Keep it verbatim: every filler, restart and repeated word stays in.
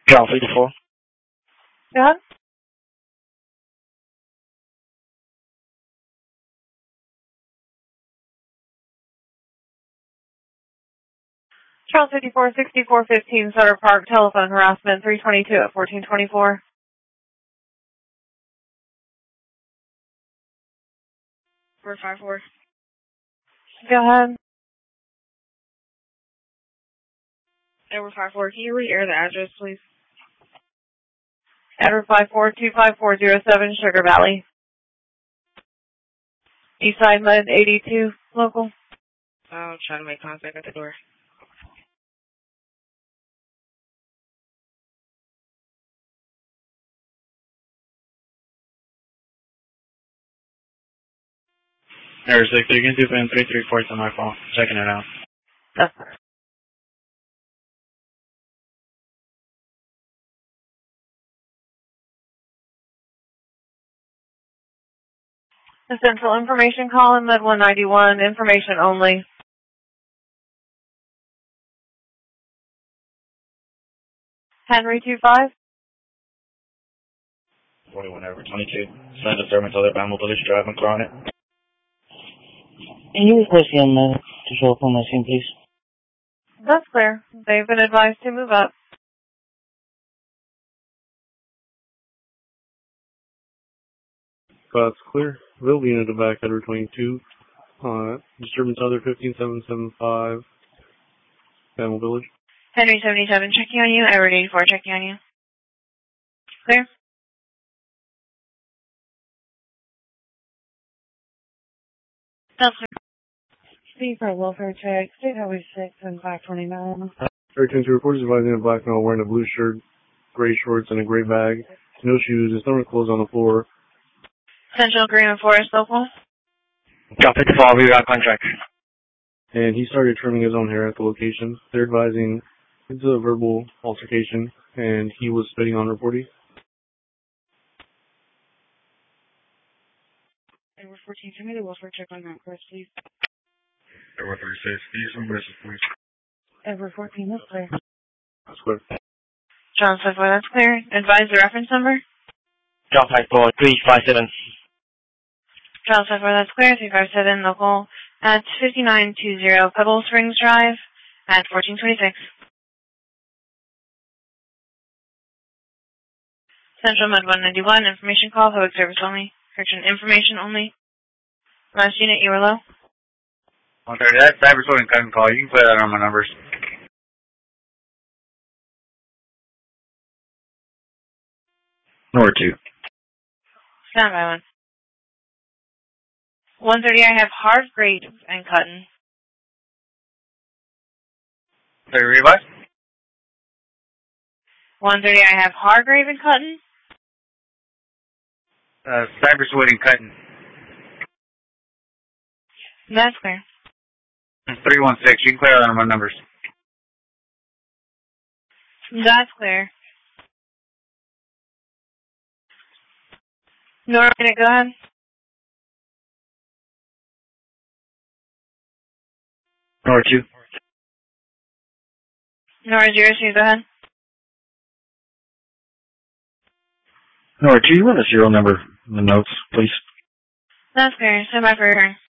John fifty-four. Go ahead. Charles fifty-four, sixty-four fifteen Sutter Park, telephone harassment, three twenty-two at fourteen twenty-four. four five four. Go ahead. Edward five four, can you re-air the address, please? Edward five four, two five four zero seven, Sugar Valley. Eastside Mud, eighty-two, local. I'll try to make contact at the door. Error six, you can do pin three three four on my phone. Checking it out. That's Essential information call in Med one ninety-one, information only. Henry two five. forty-one over twenty-two. Send disturbance other Bamble Village Drive and Chronic. Can you request the uh, to show up on my scene, please? That's clear. They've been advised to move up. That's clear. They'll be into the back header twenty-two. Uh, disturbance other fifteen seven seven five. Bamble Village. Henry seventy-seven, checking on you. Edward eighty-four, checking on you. Clear? That's clear. Speed for welfare check, State Highway six and five twenty-nine. thirteen two reports advising a black male wearing a blue shirt, gray shorts, and a gray bag. No shoes. His stomach clothes on the floor. Central Agreement Forest, local. John fifty-four, we got contract. And he started trimming his own hair at the location. They're advising it's a verbal altercation, and he was spitting on reporting. Edward fourteen, send me the welfare check on that course, please. Edward thirty-six, use some message, please. Edward fourteen, that's clear. That's clear. John fifty-four, that's clear. Advise the reference number. John fifty-four, three five seven. John fifty-four, that's clear. three five seven, local. At fifty-nine twenty Pebble Springs Drive at fourteen twenty-six. Central Med one ninety-one, information call, public service only. Correction, information only. Last unit, you were low. one thirty, that's Cybersword and Cutting Call. You can put that on my numbers. Nor two. Stand by one. one thirty, I have Hargrave and Cutton. Sorry, revise? one thirty, I have Hargrave and Cutton. Uh, Cybersword and Cutting. That's clear. three one six, you can clear that on my numbers. That's clear. Nora, go ahead. Nor two. Nora zero two, go ahead. Nor two, you want a serial number in the notes, please? That's clear. Stand by for your turn.